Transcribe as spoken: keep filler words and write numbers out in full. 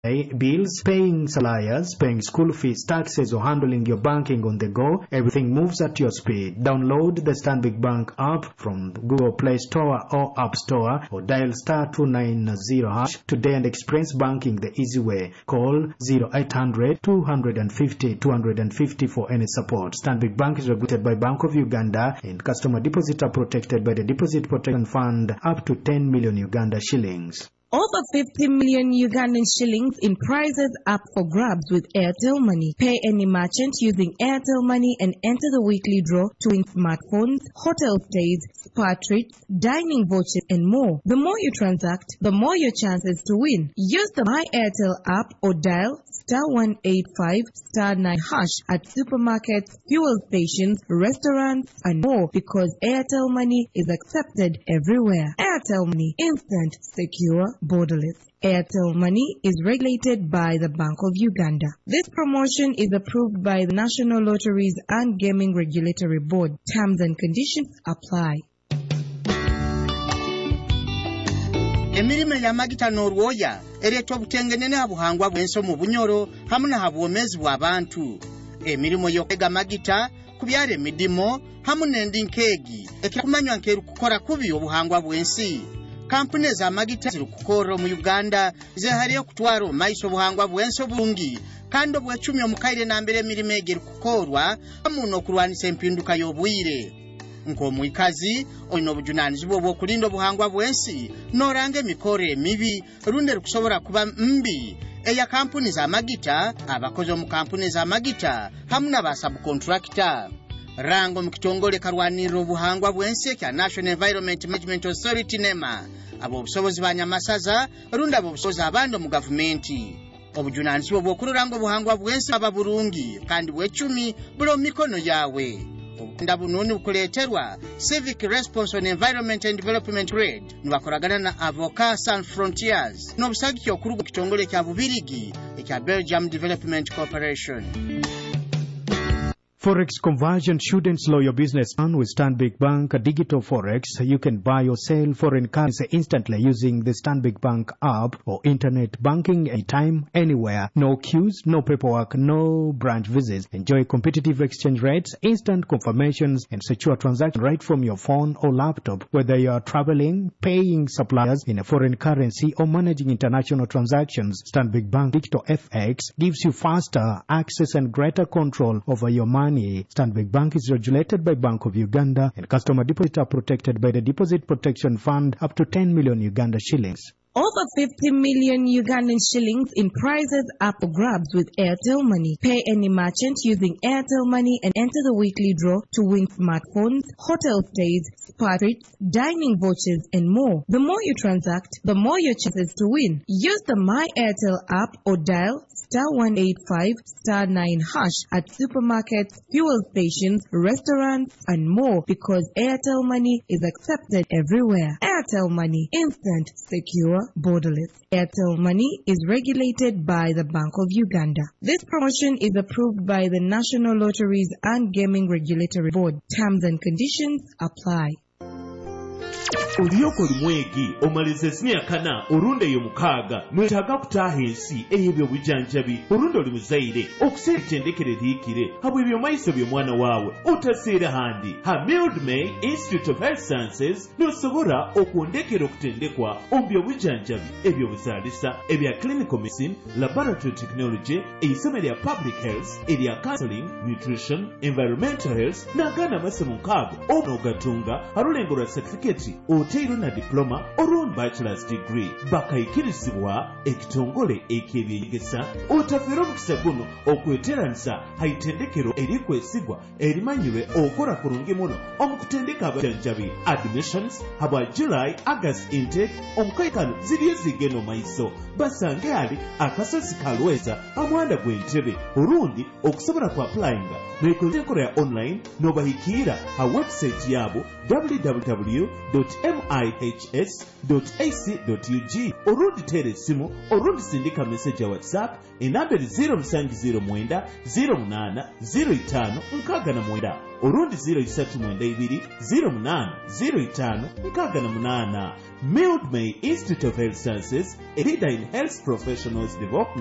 bills, paying suppliers, paying school fees, taxes, or handling your banking on the go. Everything moves at your speed. Download the Stanbic Bank app from Google Play Store or App Store, or dial star two nine zero hash today and experience banking the easy way. Call zero eight hundred, two fifty, two fifty for any support. Stanbic Bank is regulated by Bank of Uganda, and customer deposits are protected by the Deposit Protection Fund up to ten million Uganda shillings. Over fifty million Ugandan shillings in prizes up for grabs with Airtel Money. Pay any merchant using Airtel Money and enter the weekly draw to win smartphones, hotel stays, spa treats, dining vouchers, and more. The more you transact, the more your chances to win. Use the My Airtel app or dial star one eight five star nine hash at supermarkets, fuel stations, restaurants, and more, because Airtel Money is accepted everywhere. Airtel Money, instant, secure, borderless. Airtel Money is regulated by the Bank of Uganda. This promotion is approved by the National Lotteries and Gaming Regulatory Board. Terms and conditions apply. Emirimo ya magita n'orwoya ereetwa obutengenene habuhangwa bw'enso mu bunyoro hamu na habwomezi bw'abantu. Emirimo y'okwega magita kubyara emidimo hamu n'endi nkeegi ekikumanywa nk'erikukora kubi obuhangwa bw'ensi. Kampuni za magita ziri kukora mu Uganda zehariyo okutwara omaiso obuhangwa bw'ensi obulungi kandi obw'ecumi omukaire nambere emirimo egeri kukorwa hamu n'okulwanisa empinduka y'obwire. Nk'omwikazi olina obujunaanizibwa obw'okulinda obuhangwa bw'ensi n'oranga emikoro emibi rundi erikusobora kuba mbi eya kampuni za magita, abakozi omu kampuni za magita hamu n'abasubcontractor. Rango mu kitongole karwanirira obuhangwa bw'ensi ekya National Environment Management Authority NEMA, ab'obusobozi ba Nyamasaza rundi ab'obusobozi abandi mu gavumenti. Obujunaanizibwa obw'okuluranga obuhangwa bw'ensi aba bulungi kandi bw'ecumi buli mu mikono yawe. Obukunda bunoni bukuleeterwa Civic Response on Environment and Development Trade nibakoragana na Avocat Sans Frontiers n'obusagiki okulu mu kitongole kya Bubirigi ekya Belgium Development Corporation. Forex conversion shouldn't slow your business down with Stanbic Bank Digital Forex. You can buy or sell foreign currency instantly using the Stanbic Bank app or internet banking anytime, anywhere. No queues, no paperwork, no branch visits. Enjoy competitive exchange rates, instant confirmations, and secure transactions right from your phone or laptop. Whether you are traveling, paying suppliers in a foreign currency, or managing international transactions, Stanbic Bank Digital F X gives you faster access and greater control over your money. Stanbic Bank is regulated by Bank of Uganda, and customer deposits are protected by the Deposit Protection Fund up to ten million Uganda shillings. Over fifty million Ugandan shillings in prizes up for grabs with Airtel Money. Pay any merchant using Airtel Money and enter the weekly draw to win smartphones, hotel stays, spa treats, dining vouchers, and more. The more you transact, the more your chances to win. Use the My Airtel app or dial star one eight five star nine hash at supermarkets, fuel stations, restaurants, and more, because Airtel Money is accepted everywhere. Airtel Money, instant, secure, borderless. Airtel Money is regulated by the Bank of Uganda. This promotion is approved by the National Lotteries and Gaming Regulatory Board. Terms and conditions apply. Olyoko lumwegi omaliza emyaka orunde yo mukaaga mwetaaga kutaaha ensi ey'ebyobujanjabi orunde oli muzaire okuseera ettendekero eriikire habwe ebyomaiso by'omwana waawe otaseera handi ha Mildmay Institute of Health Sciences n'osobola okwondekera okutendekwa omu byobujanjabi ebyobuzaalisa ebya clinical medicine, laboratory technology, eisomo erya public health, erya counseling, nutrition, environmental health n'agaana amasomo nkaaga onoogatunga alulengo lwa certificate oteero na diploma olw'omu bachelor's degree bakayikirizibwa ekitongole eky'ebyegesa. Otafeera omukisa guno okweteranisa haitendekero erikwesigwa erimanyirwe okola kurungi muno omukutendeka abajanjabi. Admissions habwa July August intake omukaikano ziriyo zigenda omaiso basange ali akasozi kalweza amwanda gw'entebe orundi okusobola ku applyinga bekoze enkola ya online n'obahikiira ha website yaabo w w w dot mihs a c u g olundi teera essimu olundi sindika message ya whatsapp enamba eri zero musanvu zero mwenda zero munaana zero ttaano nkaaga na mwenda olundi zero three nine two zero munaana zero ttaano nkaaga na munaana. Mildmay Institute of Health Sciences, a leader in health professionals development.